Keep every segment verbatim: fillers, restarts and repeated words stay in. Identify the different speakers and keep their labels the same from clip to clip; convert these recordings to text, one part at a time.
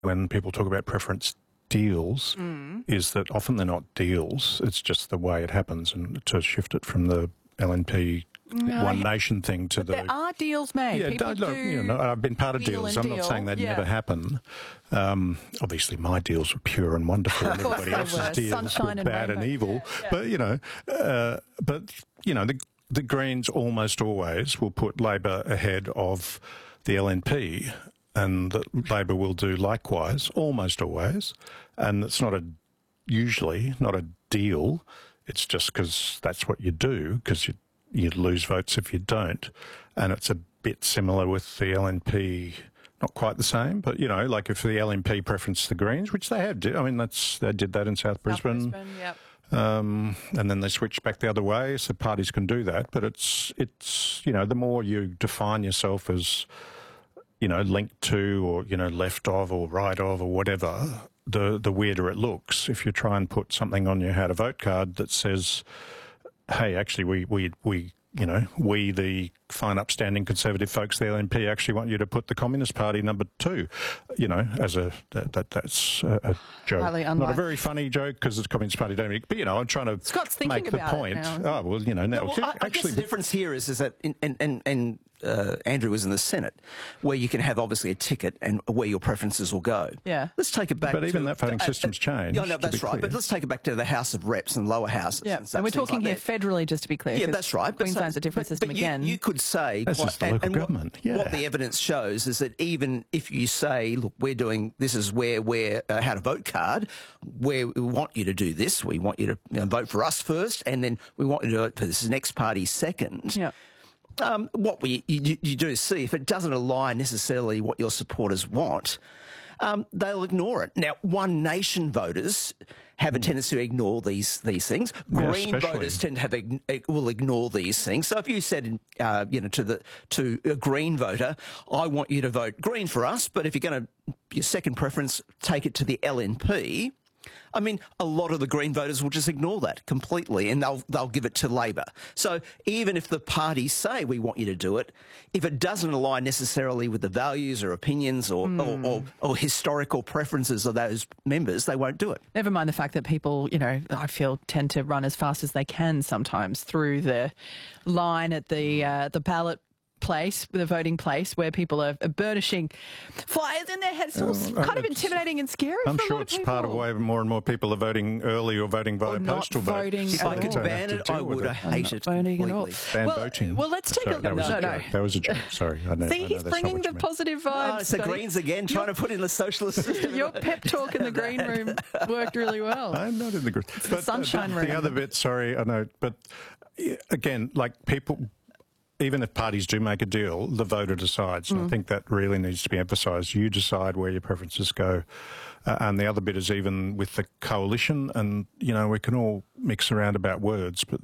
Speaker 1: when people talk about preference deals mm. is that often they're not deals. It's just the way it happens, and to shift it from the L N P no, One Nation thing to the...
Speaker 2: There are deals made.
Speaker 1: Yeah,
Speaker 2: People
Speaker 1: look,
Speaker 2: do
Speaker 1: you know, I've been part of
Speaker 2: deal
Speaker 1: deals. I'm
Speaker 2: deal.
Speaker 1: not saying they'd
Speaker 2: yeah.
Speaker 1: never happen. Um, obviously, my deals were pure and wonderful, and everybody else's deals
Speaker 2: Sunshine
Speaker 1: were
Speaker 2: and
Speaker 1: bad
Speaker 2: rainbow.
Speaker 1: and evil.
Speaker 2: Yeah, yeah.
Speaker 1: But, you know, uh, but, you know, the, the Greens almost always will put Labor ahead of the L N P, and that Labor will do likewise, almost always. And it's not a, usually not a deal. It's just because that's what you do, because you you'd lose votes if you don't. And it's a bit similar with the L N P, not quite the same, but, you know, like if the L N P preference the Greens, which they have, I mean, that's they did that in South, South Brisbane.
Speaker 2: Brisbane yep.
Speaker 1: Um, and then they switched back the other way, so parties can do that. But it's, it's you know, the more you define yourself as, you know, linked to or, you know, left of or right of or whatever, the, the weirder it looks. If you try and put something on your how to vote card that says, hey, actually, we, we, we, you know, we, the fine, upstanding conservative folks, the L N P, actually want you to put the Communist Party number two, you know, as a, that, that that's a, a joke.
Speaker 2: Highly
Speaker 1: Not
Speaker 2: unlikely.
Speaker 1: a very funny joke because the Communist Party don't, but, you know, I'm trying to
Speaker 2: Scott's
Speaker 1: make the
Speaker 2: about
Speaker 1: point.
Speaker 2: It now.
Speaker 1: Oh, well, you know, now,
Speaker 3: No, well, I, I
Speaker 1: actually,
Speaker 3: guess the difference here is, is that, in, and, and, and uh, Andrew was in the Senate, where you can have obviously a ticket and where your preferences will go.
Speaker 2: Yeah.
Speaker 3: Let's take it back
Speaker 1: But
Speaker 3: to...
Speaker 1: even that voting
Speaker 3: uh,
Speaker 1: system's
Speaker 3: uh,
Speaker 1: changed.
Speaker 3: Yeah, no,
Speaker 1: to
Speaker 3: that's
Speaker 1: be
Speaker 3: right.
Speaker 1: clear.
Speaker 3: But let's take it back to the House of Reps and lower houses.
Speaker 2: Yeah,
Speaker 3: and, stuff,
Speaker 2: and we're
Speaker 3: things
Speaker 2: talking
Speaker 3: like
Speaker 2: here
Speaker 3: that.
Speaker 2: federally, just to be clear.
Speaker 3: Yeah,
Speaker 2: 'cause
Speaker 3: that's right. But
Speaker 2: Queensland's
Speaker 3: so,
Speaker 2: a different
Speaker 3: but,
Speaker 2: system
Speaker 3: but
Speaker 2: again.
Speaker 3: You, you could say...
Speaker 1: This is the
Speaker 3: and,
Speaker 1: local
Speaker 3: and what,
Speaker 1: government, yeah.
Speaker 3: what the evidence shows is that even if you say, look, we're doing... This is where we're... Uh, how to vote card, where we want you to do this, we want you to you know, vote for us first, and then we want you to vote for this next party second.
Speaker 2: Yeah.
Speaker 3: Um, what we you, you do see, if it doesn't align necessarily what your supporters want, um, they'll ignore it. Now, One Nation voters have a tendency to ignore these these things.
Speaker 1: Yeah,
Speaker 3: Green
Speaker 1: especially.
Speaker 3: voters tend to have will ignore these things. So if you said, uh, you know, to the to a Green voter, I want you to vote Green for us, but if you're going to your second preference, take it to the L N P. I mean, a lot of the Green voters will just ignore that completely, and they'll they'll give it to Labor. So even if the parties say we want you to do it, if it doesn't align necessarily with the values or opinions or, mm. or, or, or historical preferences of those members, they won't do it.
Speaker 2: Never mind the fact that people, you know, I feel tend to run as fast as they can sometimes through the line at the uh, the ballot place, the voting place, where people are burnishing flyers in their heads. It's
Speaker 1: Uh,
Speaker 2: kind of
Speaker 1: it's-
Speaker 2: intimidating and scary
Speaker 1: I'm
Speaker 2: for a
Speaker 1: sure
Speaker 2: lot of
Speaker 1: it's
Speaker 2: people.
Speaker 1: part of why more and more people are voting early or voting via
Speaker 2: Or not
Speaker 1: postal vote.
Speaker 2: voting
Speaker 3: If
Speaker 2: at
Speaker 3: I could
Speaker 2: all.
Speaker 3: ban it, I would have hated it
Speaker 2: voting at all.
Speaker 3: completely.
Speaker 1: Ban
Speaker 2: well,
Speaker 1: voting.
Speaker 2: well, let's take
Speaker 1: Sorry,
Speaker 2: a look.
Speaker 1: that was
Speaker 2: no,
Speaker 1: a
Speaker 2: no.
Speaker 1: joke. That was a joke. Sorry, I know.
Speaker 2: See,
Speaker 1: I know
Speaker 2: he's
Speaker 1: that's not
Speaker 2: bringing
Speaker 1: what
Speaker 2: the
Speaker 1: you meant.
Speaker 2: positive vibes.
Speaker 3: Oh, it's the
Speaker 2: Scotty.
Speaker 3: Greens again, trying to put in the socialist system.
Speaker 2: Your pep talk in the green room worked really well.
Speaker 1: I'm not in the group.
Speaker 2: the sunshine
Speaker 1: the,
Speaker 2: room.
Speaker 1: The other bit, sorry, I know, but yeah, again, like people, even if parties do make a deal, the voter decides. And
Speaker 2: Mm.
Speaker 1: I think that really needs to be emphasised. You decide where your preferences go. Uh, and the other bit is even with the coalition, and, you know, we can all mix around about words, but,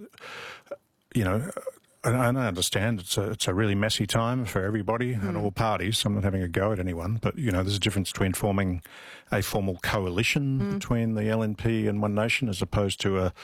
Speaker 1: you know, I, I understand it's a, it's a really messy time for everybody
Speaker 2: Mm.
Speaker 1: and all parties. I'm not having a go at anyone, but, you know, there's a difference between forming a formal coalition
Speaker 2: Mm.
Speaker 1: between the L N P and One Nation as opposed to a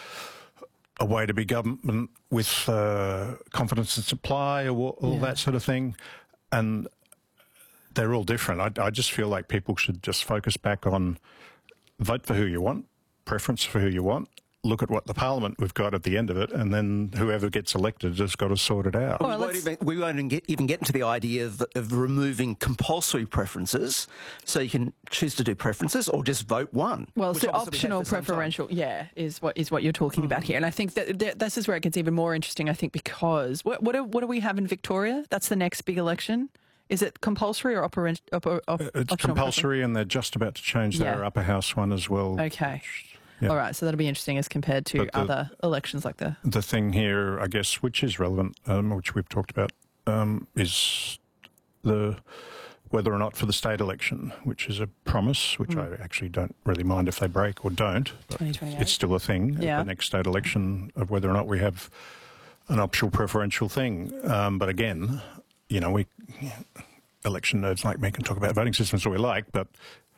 Speaker 1: a way to be government with uh, confidence in supply or all
Speaker 2: Yeah.
Speaker 1: that sort of thing. And they're all different. I, I just feel like people should just focus back on vote for who you want, preference for who you want, look at what the parliament we've got at the end of it, and then whoever gets elected has got to sort it out.
Speaker 3: We
Speaker 2: Well,
Speaker 3: won't,
Speaker 2: let's-
Speaker 3: even, we won't even get, even get into the idea of, of removing compulsory preferences, so you can choose to do preferences or just vote one.
Speaker 2: Well,
Speaker 3: which
Speaker 2: so
Speaker 3: obviously we have
Speaker 2: optional
Speaker 3: for some time.
Speaker 2: preferential, yeah, is what is what you're talking about here, and I think that, that this is where it gets even more interesting. I think because what what do, what do we have in Victoria? That's the next big election. Is it compulsory or opera, opera, op,
Speaker 1: It's
Speaker 2: optional?
Speaker 1: compulsory, and they're just about to change their
Speaker 2: Yeah.
Speaker 1: upper house one as well.
Speaker 2: Okay.
Speaker 1: Yeah.
Speaker 2: All right, so that'll be interesting as compared to
Speaker 1: But the-
Speaker 2: other elections like the.
Speaker 1: The thing here, I guess, which is relevant, um, which we've talked about, um, is the whether or not for the state election, which is a promise, which
Speaker 2: Mm.
Speaker 1: I actually don't really mind if they break or don't. But
Speaker 2: twenty twenty-eight.
Speaker 1: it's still a thing.
Speaker 2: Yeah.
Speaker 1: The next state election of whether or not we have an optional preferential thing. Um, but again, you know, we election nerds like me can talk about voting systems all we like, but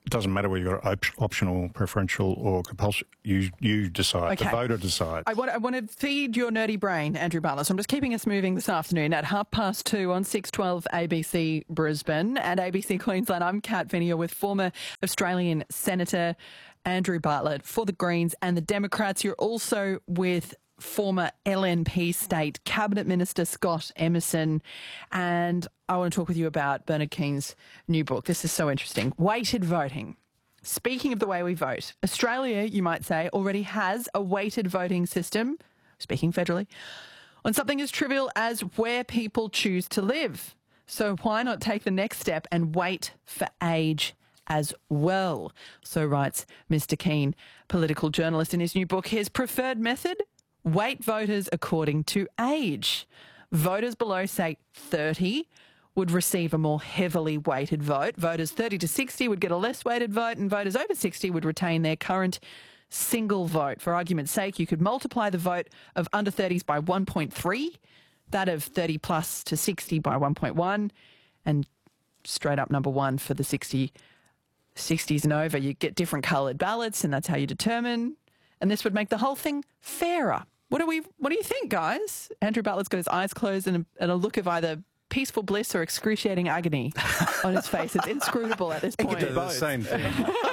Speaker 1: it doesn't matter whether you've got op- optional, preferential or compulsory. You you decide.
Speaker 2: Okay.
Speaker 1: The voter decides.
Speaker 2: I want, I want to feed your nerdy brain, Andrew Bartlett. So I'm just keeping us moving this afternoon at half past two on six twelve A B C Brisbane and A B C Queensland. I'm Kat Vinier with former Australian Senator Andrew Bartlett for the Greens and the Democrats. You're also with former L N P State Cabinet Minister Scott Emerson. And I want to talk with you about Bernard Keene's new book. This is so interesting. Weighted voting. Speaking of the way we vote, Australia, you might say, already has a weighted voting system, speaking federally, on something as trivial as where people choose to live. So why not take the next step and wait for age as well? So writes Mister Keene, political journalist, in his new book. His preferred method? Weight voters according to age. Voters below, say, thirty would receive a more heavily weighted vote. Voters thirty to sixty would get a less weighted vote, and voters over sixty would retain their current single vote. For argument's sake, you could multiply the vote of under thirties by one point three, that of thirty plus to sixty by one point one, and straight up number one for the sixty, sixties and over. You get different coloured ballots, and that's how you determine. And this would make the whole thing fairer. What do we? What do you think, guys? Andrew Bartlett's got his eyes closed and a, and a look of either peaceful bliss or excruciating agony on his face. It's inscrutable at this point.
Speaker 1: They're the same thing.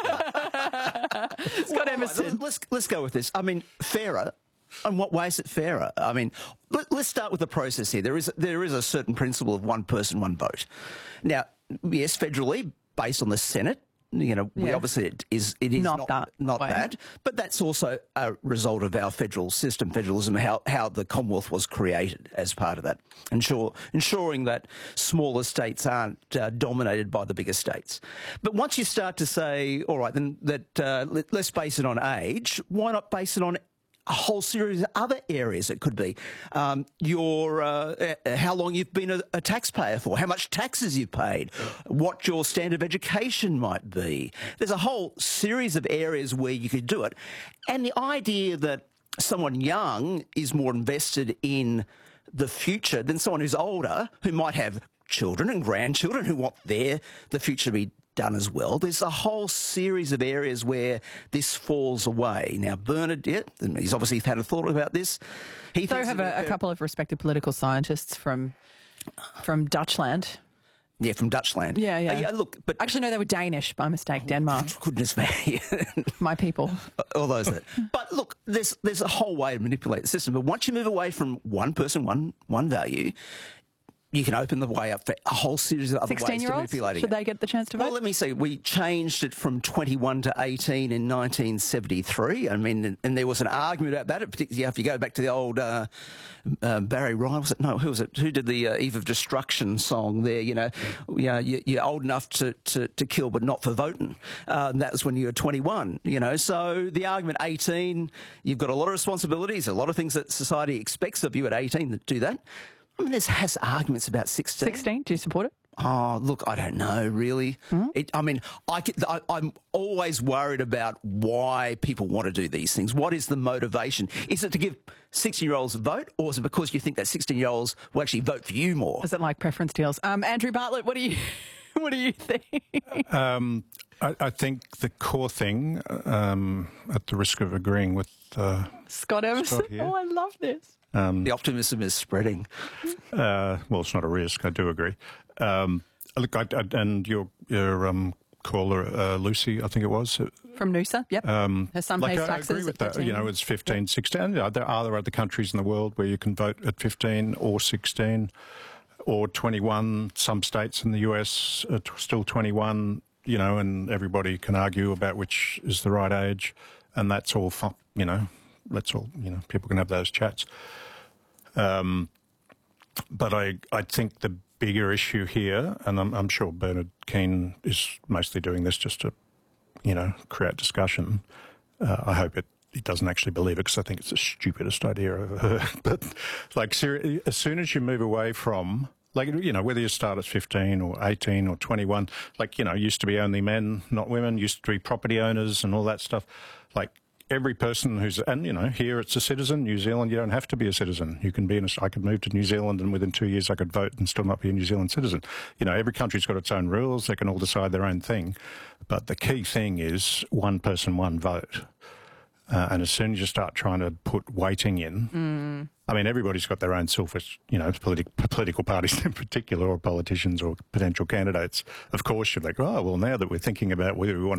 Speaker 2: Scott Emerson.
Speaker 3: Right, let's let's go with this. I mean, fairer. In what way is it fairer? I mean, let, let's start with the process here. There is there is a certain principle of one person, one vote. Now, yes, federally, based on the Senate. You know, we
Speaker 2: Yeah.
Speaker 3: obviously it is it is
Speaker 2: Not
Speaker 3: not
Speaker 2: that
Speaker 3: not
Speaker 2: way.
Speaker 3: that, but that's also a result of our federal system, federalism, how how the Commonwealth was created as part of that, ensure ensuring that smaller states aren't uh, dominated by the bigger states. But once you start to say, all right, then that uh, let, let's base it on age. Why not base it on a whole series of other areas? It could be um, your uh, uh, how long you've been a, a taxpayer for, how much taxes you've paid, what your standard of education might be. There's a whole series of areas where you could do it. And the idea that someone young is more invested in the future than someone who's older, who might have children and grandchildren who want their the future to be done as well. There's a whole series of areas where this falls away. Now, Bernard, yeah, he's obviously had a thought about this. He
Speaker 2: So
Speaker 3: thinks
Speaker 2: have
Speaker 3: that-
Speaker 2: a, a couple of respected political scientists from from Dutchland.
Speaker 3: Yeah, from Dutchland.
Speaker 2: Yeah, yeah.
Speaker 3: Uh, yeah look, but
Speaker 2: Actually, no, they were Danish by mistake. Denmark,
Speaker 3: goodness me.
Speaker 2: my people.
Speaker 3: All those that. But look, there's there's a whole way to manipulate the system. But once you move away from one person, one one value, you can open the way up for a whole series of other ways to
Speaker 2: Sixteen-year-olds,
Speaker 3: manipulating
Speaker 2: should
Speaker 3: it.
Speaker 2: they get the chance to vote?
Speaker 3: Well, let me see. We changed it from twenty-one to eighteen in nineteen seventy-three. I mean, and, and there was an argument about that. Particularly if you go back to the old uh, uh, Barry Ryan, was it? No, who was it? Who did the uh, Eve of Destruction song? There, you know, you know, you, you're old enough to, to, to kill, but not for voting. Uh, and that was when you were twenty-one. You know, so the argument eighteen, you've got a lot of responsibilities, a lot of things that society expects of you at eighteen that do that. I mean, there's has arguments about sixteen.
Speaker 2: sixteen, do you support it?
Speaker 3: Oh, look, I don't know, really.
Speaker 2: Hmm?
Speaker 3: It, I mean, I, could- I, I'm always worried about why people want to do these things. What is the motivation? Is it to give sixteen-year-olds a vote, or is it because you think that sixteen-year-olds will actually vote for you more?
Speaker 2: Is it like preference deals? Um, Andrew Bartlett, what do you what do you think?
Speaker 1: Um, I, I think the core thing, um, at the risk of agreeing with uh,
Speaker 2: Scott Emerson.
Speaker 1: here.
Speaker 2: Oh, I love this.
Speaker 3: The optimism is spreading.
Speaker 1: Uh, well, it's not a risk. I do agree. Um, look, I, I, and your your um, caller, uh, Lucy, I think it was. uh,
Speaker 2: From Noosa, yep.
Speaker 1: Um,
Speaker 2: Her son
Speaker 1: like,
Speaker 2: pays
Speaker 1: I, I
Speaker 2: taxes
Speaker 1: agree with
Speaker 2: at
Speaker 1: that. You
Speaker 2: fifteen.
Speaker 1: know, it's fifteen, sixteen. Are there, are there other countries in the world where you can vote at fifteen or sixteen or twenty-one? Some states in the U S are t- still twenty-one, you know, and everybody can argue about which is the right age. And that's all, fun, you know, that's all, you know, people can have those chats. Um, but I, I think the bigger issue here, and I'm, I'm sure Bernard Keene is mostly doing this just to, you know, create discussion. Uh, I hope it, he doesn't actually believe it because I think it's the stupidest idea I've ever heard. But like, ser- as soon as you move away from, like, you know, whether you start at fifteen or eighteen or twenty-one, like, you know, used to be only men, not women, used to be property owners and all that stuff. Like, every person who's, and you know, here it's a citizen. New Zealand, you don't have to be a citizen. You can be in a, I could move to New Zealand and within two years I could vote and still not be a New Zealand citizen. You know, every country's got its own rules. They can all decide their own thing. But the key thing is one person, one vote. Uh, and as soon as you start trying to put weighting in, mm. I mean, everybody's got their own selfish, you know, politi- political parties in particular, or politicians or potential candidates. Of course, you're like, oh, well, now that we're thinking about whether we want to